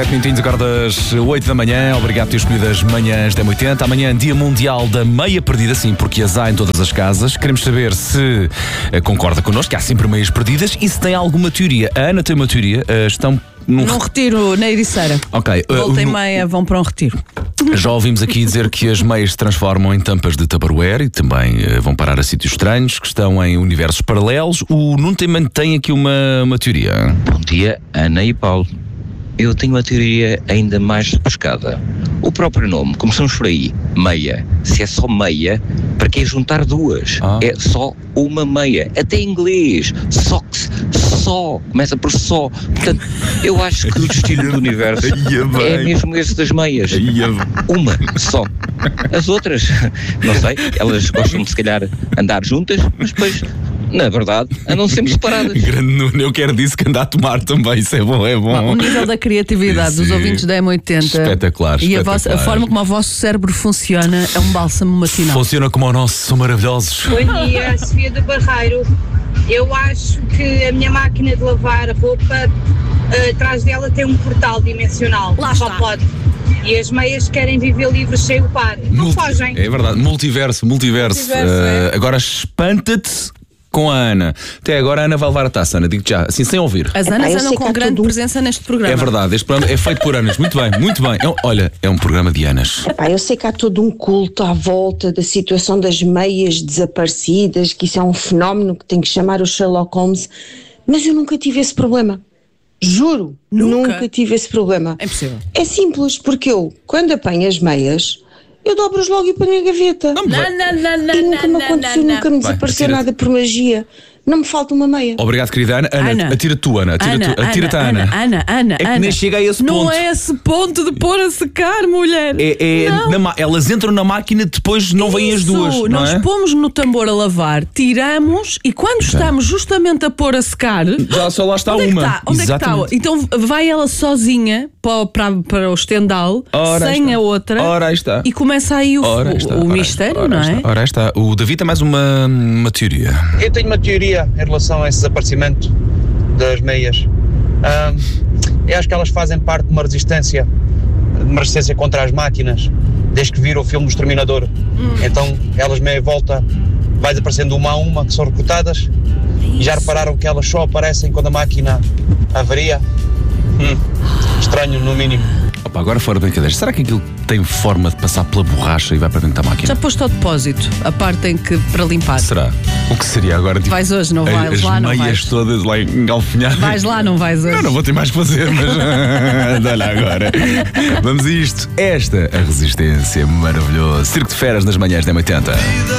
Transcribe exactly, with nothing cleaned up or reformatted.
sete minutinhos agora das oito da manhã. Obrigado por ter escolhido as manhãs da M oitenta. Amanhã, Dia Mundial da Meia Perdida, sim, porque as há em todas as casas. Queremos saber se uh, concorda connosco, que há sempre meias perdidas, e se tem alguma teoria. A Ana tem uma teoria. Uh, estão num, num retiro na Ericeira. Ok. Uh, Volta e no... meia vão para um retiro. Já ouvimos aqui dizer que as meias se transformam em tampas de Tupperware e também uh, vão parar a sítios estranhos, que estão em universos paralelos. O Nuno também tem aqui uma, uma teoria. Bom dia, Ana e Paulo. Eu tenho uma teoria ainda mais pescada. O próprio nome, começamos por aí, meia. Se é só meia, para que juntar duas? Ah. É só uma meia. Até em inglês, socks, só, começa por só. Portanto, eu acho que o destino do universo é mesmo esse das meias. Uma, só. As outras, não sei, elas gostam de se calhar andar juntas, mas depois... Na verdade, andam sempre separadas. Grande Nuno, eu quero disso que anda a tomar também, isso é bom, é bom. Bom, o nível da criatividade Sim. dos ouvintes da M oitenta. Espetacular, E espetacular. a, vossa, a forma como o vosso cérebro funciona é um bálsamo matinal. Funciona como o nosso, são maravilhosos. Bom dia, Sofia do Barreiro. Eu acho que a minha máquina de lavar roupa, uh, atrás dela tem um portal dimensional. Lá Só está. pode. E as meias querem viver livres sem o par. Não Multi- fogem. É verdade, multiverso, multiverso. Multiverso, Uh, é. Agora espanta-te com a Ana. Até agora a Ana vai levar a taça, Ana, digo-te já, assim sem ouvir. As Epá, Anas eu andam sei que com há grande todo um- presença neste programa. É verdade, este programa é feito por Anas. Muito bem, muito bem. É um- olha, é um programa de Anas. Epá, eu sei que há todo um culto à volta da situação das meias desaparecidas, que isso é um fenómeno que tem que chamar o Sherlock Holmes, mas eu nunca tive esse problema. Juro, Nunca? nunca tive esse problema. É impossível. É simples, porque eu, quando apanho as meias, eu dobro-as logo e ponho na gaveta. Não, não, não, não, E nunca não, me aconteceu, não, não. nunca me Vai, desapareceu atira-te. nada por magia. Não me falta uma meia. Obrigado, querida Ana. Ana, Ana. atira tu, Ana. Atira Ana, tu, atira-te a Ana, Ana. Ana, Ana, É que Ana. nem chega a esse Não ponto. é esse ponto de pôr a secar, mulher. É, é Não. na ma- elas entram na máquina, depois não vêm as Isso, duas. Não nós é? pomos no tambor a lavar, tiramos e quando estamos justamente a pôr a secar, Já só lá está onde uma. é que está? Onde é que está? Exatamente. Então vai ela sozinha para, para, para o estendal, Ora, aí sem está. a outra, Ora, aí está. e começa aí o, Ora, o- está, o ora, mistério, ora, não é? está, ora, aí está. O David tem mais uma, uma teoria. Eu tenho uma teoria em relação a esse desaparecimento das meias. Ahm, eu acho que elas fazem parte de uma resistência, de uma resistência contra as máquinas, desde que viram o filme do Exterminador. Hum. Então elas meia volta, vai desaparecendo uma a uma, que são recrutadas, e já repararam que elas só aparecem quando a máquina avaria? Hum, estranho, no mínimo. Opa, agora fora de brincadeiras, será que aquilo tem forma de passar pela borracha e vai para dentro da máquina? Já posto ao depósito, a parte em que para limpar. Será? O que seria agora? Tipo, Vais hoje, não vais as lá, não meias vais. todas lá engalfinhadas. Vais lá, não vais hoje. Não, não vou ter mais que fazer, mas olha agora. Vamos a isto. Esta a resistência maravilhosa. Circo de Feras nas manhãs da M oitenta.